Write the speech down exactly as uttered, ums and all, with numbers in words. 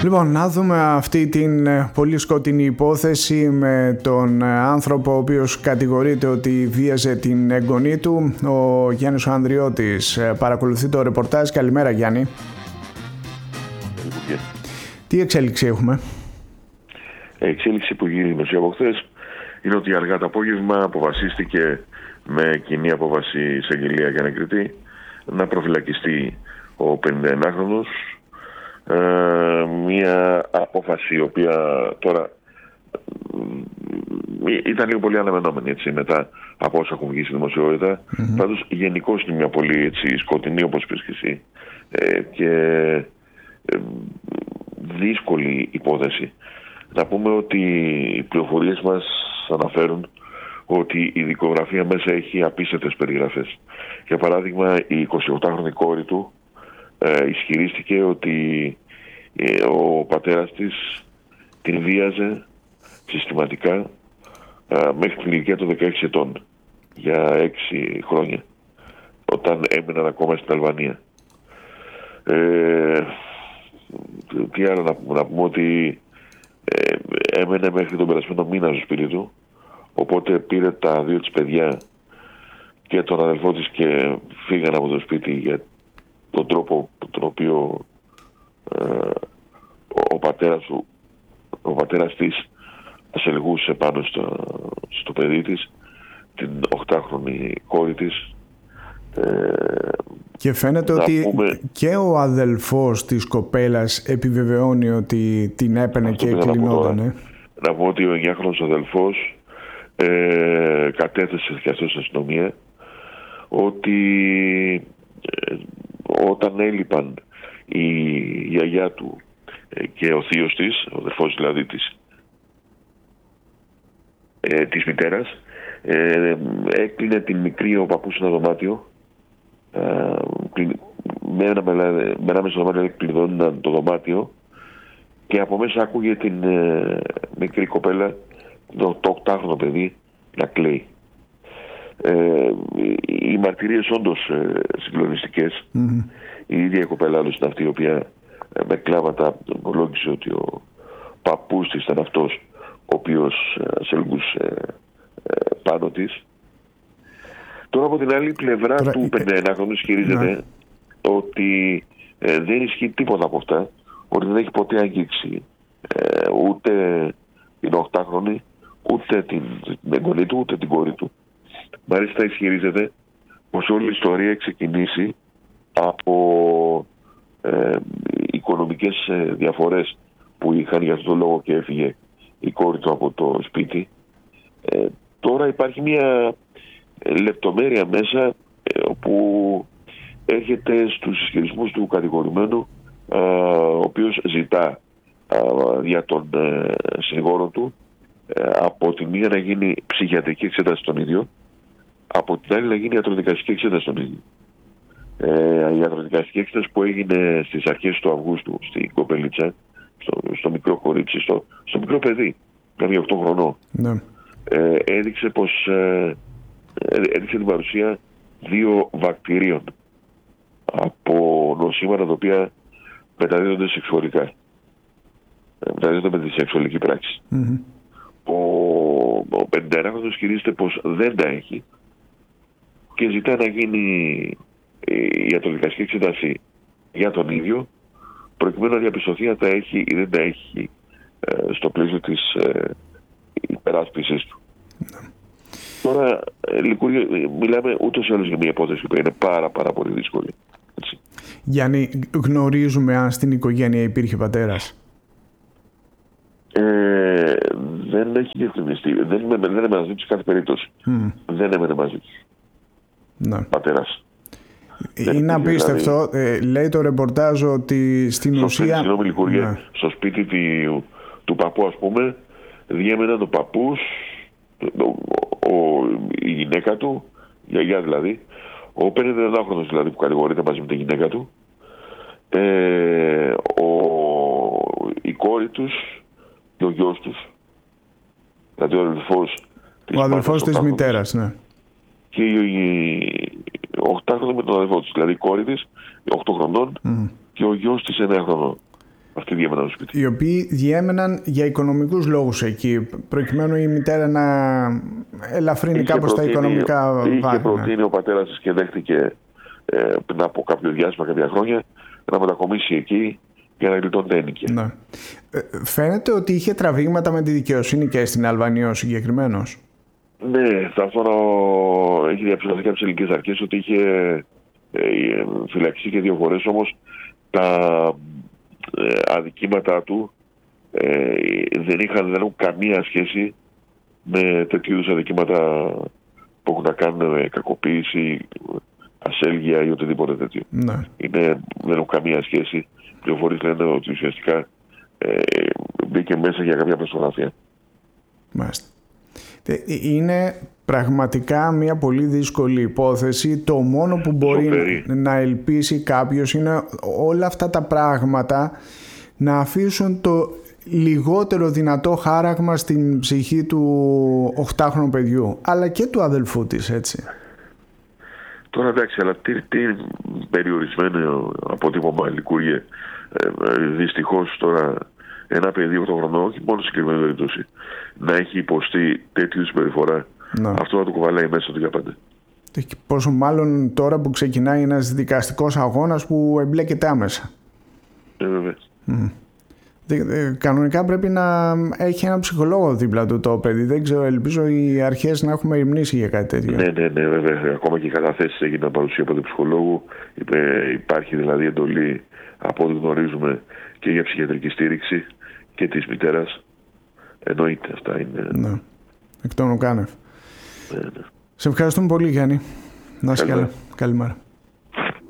Λοιπόν, να δούμε αυτή την πολύ σκοτεινή υπόθεση με τον άνθρωπο ο οποίος κατηγορείται ότι βίαζε την εγγονή του, ο Γιάννης ο Ανδριώτης. Παρακολουθεί το ρεπορτάζ. Καλημέρα, Γιάννη. Καλημέρα. Τι εξέλιξη έχουμε? Η εξέλιξη που γίνει δημοσία από χθες είναι ότι αργά το απόγευμα αποφασίστηκε με κοινή απόβαση εισαγγελία και ανακριτή να προφυλακιστεί ο πενηνταενάχρονος. Ε, μια απόφαση η οποία τώρα ε, ήταν λίγο πολύ αναμενόμενη, έτσι, μετά από όσα έχουν βγει στη δημοσιότητα. Mm-hmm. Πάντως γενικώς είναι μια πολύ, έτσι, σκοτεινή, όπως είπες και εσύ, ε, και ε, δύσκολη υπόθεση. Να πούμε ότι οι πληροφορίες μας αναφέρουν ότι η δικογραφία μέσα έχει απίστευτες περιγραφές. Για παράδειγμα, η εικοσιοκτάχρονη κόρη του ε, ισχυρίστηκε ότι ε, ο πατέρας της την βίαζε συστηματικά ε, μέχρι την ηλικία των δεκαέξι ετών για έξι χρόνια, όταν έμεναν ακόμα στην Αλβανία. Ε, τι άλλο να πούμε, να πούμε ότι ε, έμενε μέχρι τον περασμένο μήνα στο σπίτι του, οπότε πήρε τα δύο της παιδιά και τον αδελφό της και φύγαν από το σπίτι για τον τρόπο τον οποίο ε, ο πατέρας του, ο πατέρας της ασελγούσε πάνω στο, στο παιδί της, την οκτάχρονη κόρη της. Ε, και φαίνεται ότι πούμε, και ο αδελφός της κοπέλας επιβεβαιώνει ότι την έπαιρνε και κλεινότανε. Να πω ότι ο εννιάχρονος αδελφός ε, κατέθεσε και αυτό στην αστυνομία ότι ε, όταν έλειπαν η γιαγιά του ε, και ο θείος της, ο αδελφός δηλαδή της, ε, της μητέρας, ε, έκλεινε την μικρή ο παππούς σε ένα δωμάτιο. Ε, με ένα, με ένα μέσα δωμάτιο κλειδώναν το δωμάτιο και από μέσα άκουγε την ε, μικρή κοπέλα, το, το οκτάχρονο παιδί, να κλαίει. Ε, οι μαρτυρίες όντως ε, συγκλονιστικές. Mm-hmm. Η ίδια η κοπέλα άλλως είναι αυτή η οποία ε, με κλάματα ομολόγησε ότι ο παππούς της ήταν αυτός ο οποίος ε, σελγούσε ε, ε, πάνω της. Τώρα από την άλλη πλευρά Τώρα, του πενηνταενάχρονου ισχυρίζεται ναι. ότι ε, δεν ισχύει τίποτα από αυτά, ότι δεν έχει ποτέ αγγίξει ε, ούτε την οκτάχρονη, ούτε την, την εγγονή του, ούτε την κόρη του. Μάλιστα ισχυρίζεται πως όλη η ιστορία έχει ξεκινήσει από ε, οικονομικές ε, διαφορές που είχαν, για αυτόν τον λόγο και έφυγε η κόρη του από το σπίτι. Ε, τώρα υπάρχει μια λεπτομέρεια μέσα ε, όπου έρχεται στους ισχυρισμούς του κατηγορουμένου, ε, ο οποίος ζητά ε, για τον ε, συνηγόρο του ε, από τη μία να γίνει ψυχιατρική εξέταση στον ίδιο, από την άλλη να γίνει ιατροδικαστική εξέταση στον ίδιο. Ε, η ιατροδικαστική εξέταση που έγινε στις αρχές του Αυγούστου στην κοπελίτσα, στο, στο μικρό κορίτσι, στο, στο μικρό παιδί, δηλαδή οκτώ χρονών, ναι. ε, έδειξε πως ε, έδειξε την παρουσία δύο βακτηρίων από νοσήματα τα οποία μεταδίδονται σεξουαλικά. Μεταδίδονται με τη σεξουαλική πράξη. Mm-hmm. Ο, ο πενηνταενάχρονος ισχυρίζεται πως δεν τα έχει και ζητά να γίνει η ιατροδικαστική εξέταση για τον ίδιο, προκειμένου να διαπιστωθεί αν τα έχει ή δεν τα έχει ε, στο πλαίσιο της ε, υπεράσπισης του. Mm-hmm. Τώρα μιλάμε ούτως ή άλλως για μια υπόθεση που είναι πάρα πάρα πολύ δύσκολη. Έτσι. Γιάννη, γνωρίζουμε αν στην οικογένεια υπήρχε πατέρας? Ε, δεν έχει διευκρινιστεί. Δεν, δεν έμενε μαζί τους σε κάθε περίπτωση. Mm. Δεν έμενε μαζί τους. Ναι. Πατέρας. Είναι απίστευτο. Δηλαδή, ε, λέει το ρεπορτάζ ότι στην στο ουσία... Συγγνώμη, Λιγούρια, ναι. Στο σπίτι του, του παππού, ας πούμε, διέμεναν ο παππούς, ο, ο, η γυναίκα του, η γιαγιά δηλαδή, ο πενηνταενάχρονος δηλαδή που κατηγορείται μαζί με τη γυναίκα του, ε, ο, η κόρη τους και ο γιος τους, δηλαδή ο αδελφός της, ο αδελφός της μητέρας, ναι. Και ο οκτάχρονος με τον αδελφό της, δηλαδή η κόρη της οκτώ χρονών mm. και ο γιος της εννέα χρονών. Αυτοί διέμεναν στο σπίτι. Οι οποίοι διέμεναν για οικονομικούς λόγους εκεί, προκειμένου η μητέρα να ελαφρύνει κάπως τα οικονομικά βάρη. Είχε προτείνει ο πατέρας της και δέχτηκε ε, πριν από κάποιο διάστημα, κάποια χρόνια, να μετακομίσει εκεί για να γλιτώνει τα ενοικία. Ναι. Ε, φαίνεται ότι είχε τραβήγματα με τη δικαιοσύνη και στην Αλβανία ο συγκεκριμένος. Ναι, αυτό έχει διαψευστεί από τις ελληνικές αρχές ότι είχε ε, φυλακιστεί και δύο φορές, όμως τα ε, αδικήματά του ε, δεν, είχαν, δεν έχουν καμία σχέση με τέτοιου είδους αδικήματα που έχουν να κάνουν με κακοποίηση, ασέλγεια ή οτιδήποτε τέτοιο. Ναι. Είναι, δεν έχουν καμία σχέση. Πληροφορίες λένε ότι ουσιαστικά ε, μπήκε μέσα για κάποια πλαστογραφία. Μάλιστα. Είναι πραγματικά μια πολύ δύσκολη υπόθεση. Το μόνο που μπορεί Σοφερή. να ελπίσει κάποιος είναι όλα αυτά τα πράγματα να αφήσουν το λιγότερο δυνατό χάραγμα στην ψυχή του οχτάχρονου παιδιού, αλλά και του αδελφού της, έτσι. Τώρα εντάξει, αλλά τι, τι περιορισμένο αποτύπωμα λειτουργεί. Ε, δυστυχώς τώρα ένα παιδί οκτώ χρονών, όχι μόνο σε συγκεκριμένη περίπτωση, να έχει υποστεί τέτοιου συμπεριφορά, να. Αυτό να το κουβαλάει μέσα του για πάντα. Πόσο μάλλον τώρα που ξεκινάει ένας δικαστικός αγώνας που εμπλέκεται άμεσα. Ε, βέβαια. Mm. Κανονικά πρέπει να έχει ένα ψυχολόγο δίπλα του το παιδί. Δεν ξέρω, ελπίζω οι αρχές να έχουμε υμνήσει για κάτι τέτοιο. Ναι, ναι, ναι, βέβαια. Ακόμα και οι καταθέσεις έγιναν παρουσία από τον ψυχολόγο. Υπάρχει δηλαδή εντολή, από ό,τι γνωρίζουμε, και για ψυχιατρική στήριξη και της μητέρας. Εννοείται, αυτά είναι. Ναι. Εκ των ουκάνευ. Ναι, ναι. Σε ευχαριστούμε πολύ, Γιάννη. Να είσαι καλά. Καλημέρα.